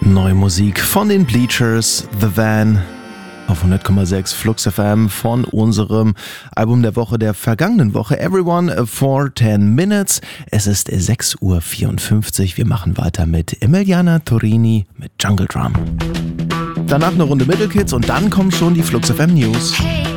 Neue Musik von den Bleachers, The Van auf 100,6 Flux FM von unserem Album der Woche der vergangenen Woche, Everyone for 10 Minutes. Es ist 6:54 Uhr. Wir machen weiter mit Emiliana Torini mit Jungle Drum. Danach eine Runde Middle Kids und dann kommen schon die Flux FM News.